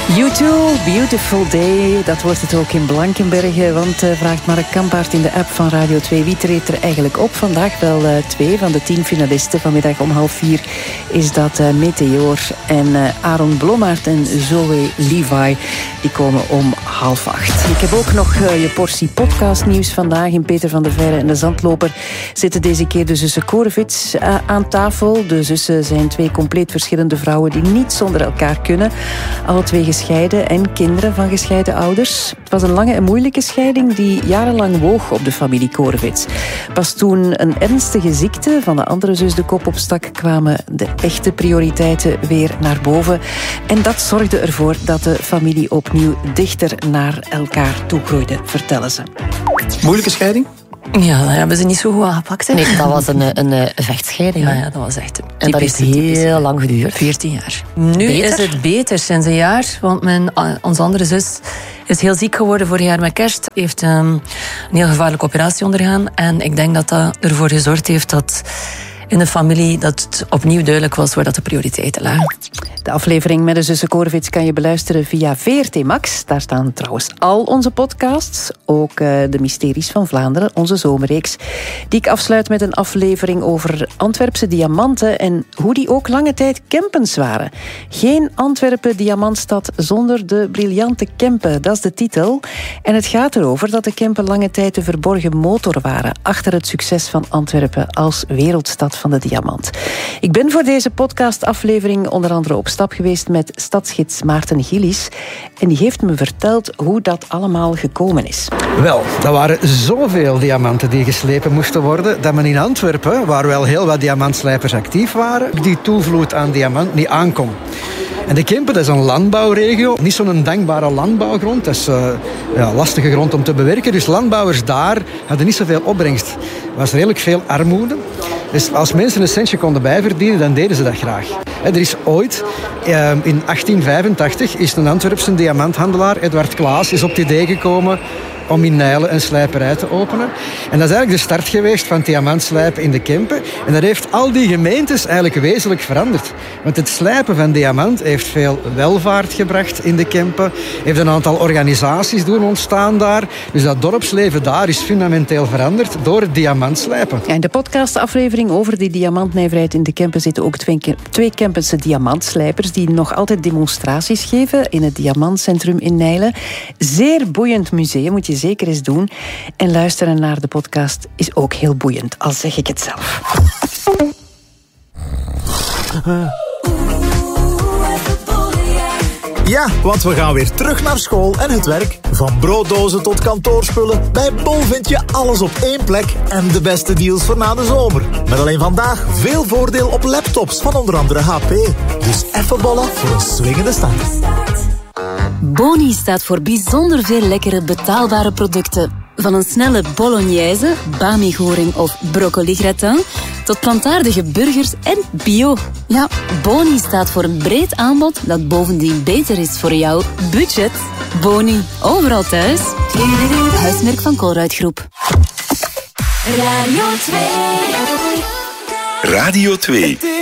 U2, Beautiful Day, dat wordt het ook in Blankenberge, want vraagt Mark Kampaert in de app van Radio 2 wie treedt er eigenlijk op. Vandaag wel 2 van de 10 finalisten. Vanmiddag om 3:30 is dat Meteor en Aaron Blommaert en Zoe Levi. Die komen om 7:30. Ik heb ook nog je portie podcastnieuws vandaag. In Peter van der Veire en de Zandloper zitten deze keer de zussen Korevits aan tafel. De zussen zijn 2 compleet verschillende vrouwen die niet zonder elkaar kunnen. Alle 2 gescheiden en kinderen van gescheiden ouders. Het was een lange en moeilijke scheiding die jarenlang woog op de familie Korevits. Pas toen een ernstige ziekte van de andere zus de kop opstak, kwamen de echte prioriteiten weer naar boven. En dat zorgde ervoor dat de familie opnieuw dichter naar elkaar toe groeide, vertellen ze. Moeilijke scheiding? Ja, dat hebben ze niet zo goed aangepakt. Hè? Nee, dat was een vechtscheiding. Ja, dat was echt typisch. En dat heeft heel lang geduurd. 14 jaar. Nu beter? is het beter sinds een jaar, want onze andere zus is heel ziek geworden vorig jaar met kerst. Heeft een heel gevaarlijke operatie ondergaan. En ik denk dat dat ervoor gezorgd heeft dat in de familie dat het opnieuw duidelijk was waar dat de prioriteiten lagen. De aflevering met de zussen Korevits kan je beluisteren via VRT Max. Daar staan trouwens al onze podcasts. Ook de Mysteries van Vlaanderen, onze zomerreeks. Die ik afsluit met een aflevering over Antwerpse diamanten en hoe die ook lange tijd Kempens waren. Geen Antwerpen diamantstad zonder de briljante Kempen, dat is de titel. En het gaat erover dat de Kempen lange tijd de verborgen motor waren achter het succes van Antwerpen als wereldstad van de diamant. Ik ben voor deze podcastaflevering onder andere op stap geweest met stadsgids Maarten Gillis. En die heeft me verteld hoe dat allemaal gekomen is. Wel, er waren zoveel diamanten die geslepen moesten worden, dat men in Antwerpen, waar wel heel wat diamantslijpers actief waren, die toevloed aan diamant niet aankon. En de Kempen, dat is een landbouwregio. Niet zo'n dankbare landbouwgrond. Dat is lastige grond om te bewerken. Dus landbouwers daar hadden niet zoveel opbrengst. Er was redelijk veel armoede. Dus als mensen een centje konden bijverdienen, dan deden ze dat graag. Er is ooit, in 1885, is een Antwerpse diamanthandelaar, Edward Klaas, is op het idee gekomen om in Nijlen een slijperij te openen. En dat is eigenlijk de start geweest van het diamantslijpen in de Kempen. En dat heeft al die gemeentes eigenlijk wezenlijk veranderd. Want het slijpen van diamant heeft veel welvaart gebracht in de Kempen. Heeft een aantal organisaties doen ontstaan daar. Dus dat dorpsleven daar is fundamenteel veranderd door het diamantslijpen. Ja, in de podcastaflevering over die diamantnijverheid in de Kempen zitten ook 2 Kempense diamantslijpers die nog altijd demonstraties geven in het Diamantcentrum in Nijlen. Zeer boeiend museum, moet je zeker eens doen. En luisteren naar de podcast is ook heel boeiend, al zeg ik het zelf. Ja, want we gaan weer terug naar school en het werk. Van brooddozen tot kantoorspullen. Bij Bol vind je alles op één plek en de beste deals voor na de zomer. Met alleen vandaag veel voordeel op laptops van onder andere HP. Dus even bollen voor een swingende start. Boni staat voor bijzonder veel lekkere betaalbare producten. Van een snelle bolognese, bami-goring of broccoli-gratin, tot plantaardige burgers en bio. Ja, Boni staat voor een breed aanbod dat bovendien beter is voor jouw budget. Boni, overal thuis. Huismerk van Colruyt Groep. Radio 2. Radio 2.